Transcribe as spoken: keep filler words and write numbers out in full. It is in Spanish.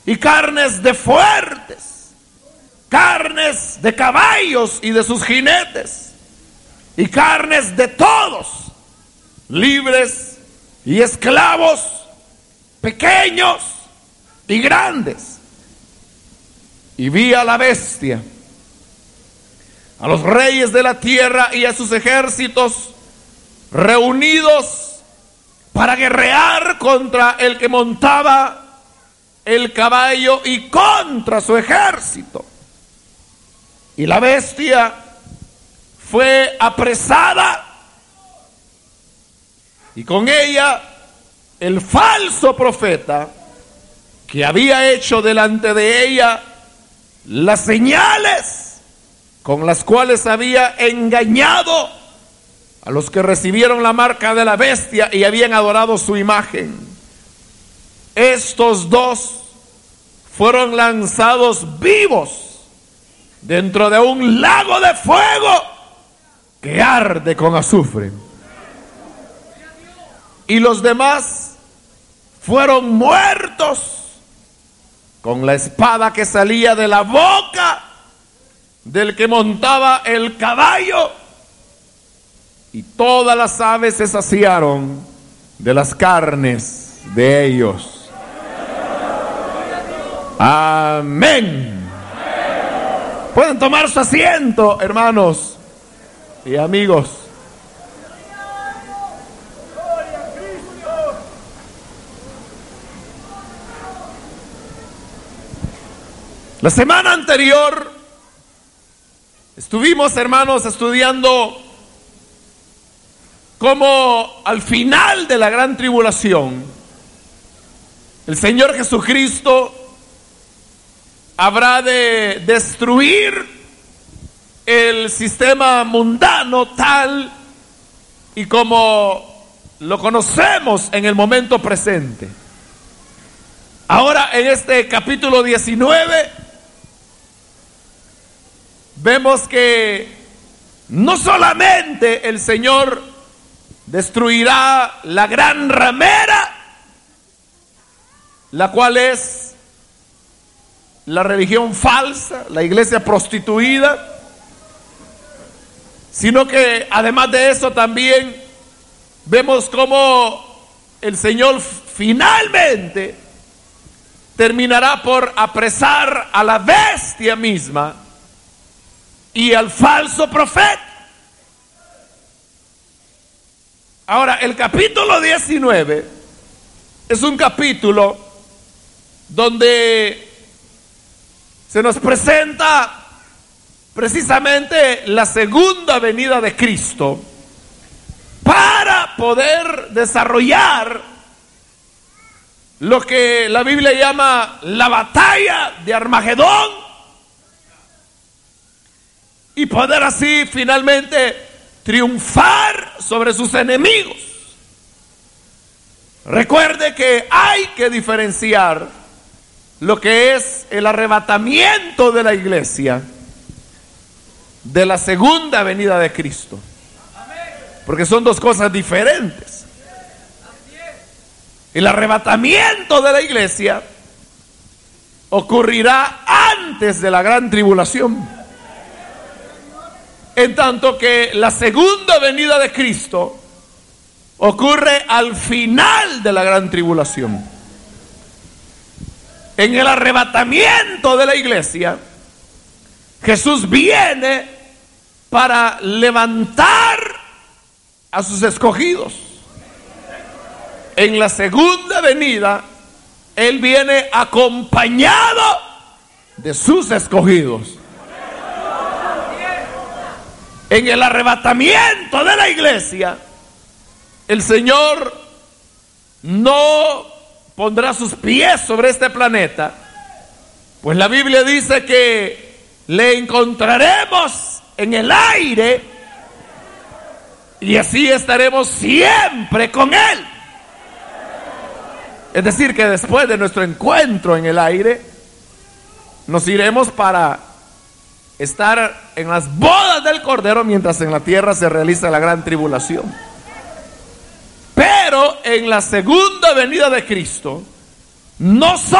y carnes de fuertes, carnes de caballos y de sus jinetes, y carnes de todos, libres y esclavos, pequeños y grandes. Y vi a la bestia, a los reyes de la tierra y a sus ejércitos reunidos para guerrear contra el que montaba el caballo y contra su ejército. Y la bestia fue apresada, y con ella el falso profeta que había hecho delante de ella las señales con las cuales había engañado a los que recibieron la marca de la bestia y habían adorado su imagen. Estos dos fueron lanzados vivos dentro de un lago de fuego que arde con azufre. Y los demás fueron muertos con la espada que salía de la boca del que montaba el caballo, y todas las aves se saciaron de las carnes de ellos. Amén. Pueden tomar su asiento, hermanos y amigos. La semana anterior estuvimos, hermanos, estudiando cómo al final de la gran tribulación el Señor Jesucristo habrá de destruir el sistema mundano tal y como lo conocemos en el momento presente. Ahora, en este capítulo diecinueve, vemos que no solamente el Señor destruirá la gran ramera, la cual es la religión falsa, la iglesia prostituida, sino que además de eso también vemos cómo el Señor finalmente terminará por apresar a la bestia misma y al falso profeta. Ahora, el capítulo diecinueve es un capítulo donde se nos presenta precisamente la segunda venida de Cristo para poder desarrollar lo que la Biblia llama la batalla de Armagedón, y poder así finalmente triunfar sobre sus enemigos. Recuerde que hay que diferenciar lo que es el arrebatamiento de la iglesia de la segunda venida de Cristo, porque son dos cosas diferentes. El arrebatamiento de la iglesia ocurrirá antes de la gran tribulación, en tanto que la segunda venida de Cristo ocurre al final de la gran tribulación. En el arrebatamiento de la iglesia, Jesús viene para levantar a sus escogidos. En la segunda venida, Él viene acompañado de sus escogidos. En el arrebatamiento de la iglesia, el Señor no pondrá sus pies sobre este planeta, pues la Biblia dice que le encontraremos en el aire y así estaremos siempre con Él. Es decir, que después de nuestro encuentro en el aire, nos iremos para estar en las bodas del Cordero, mientras en la tierra se realiza la gran tribulación. Pero en la segunda venida de Cristo, no solo